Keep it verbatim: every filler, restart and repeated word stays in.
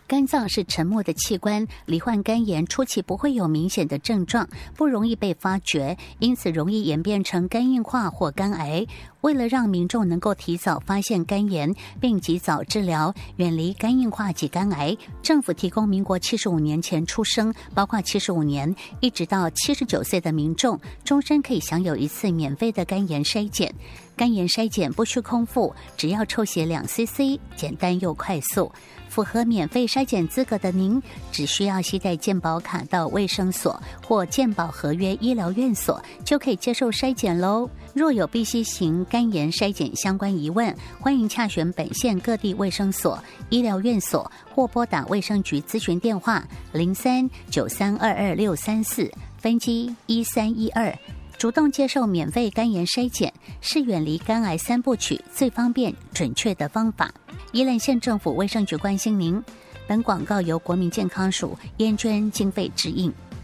肝脏是沉默的器官，罹患肝炎初期不会有明显的症状，不容易被发觉，因此容易演变成肝硬化或肝癌。为了让民众能够提早发现肝炎并及早治疗，远离肝硬化及肝癌，政府提供民国七十五年前出生，包括七十五年一直到七十九岁的民众，终身可以享有一次免费的肝炎筛检。肝炎筛检不需空腹，只要抽血两 C C， 简单又快速。符合免费筛检资格的您，只需要携带健保卡到卫生所或健保合约医疗院所，就可以接受筛检喽。若有必须行肝炎筛检相关疑问，欢迎洽询本县各地卫生所、医疗院所，或拨打卫生局咨询电话零三九三二二六三四分机一三一二。主动接受免费肝炎筛检是远离肝癌三部曲最方便准确的方法。宜兰县政府卫生局关心您。本广告由国民健康署烟捐经费支应。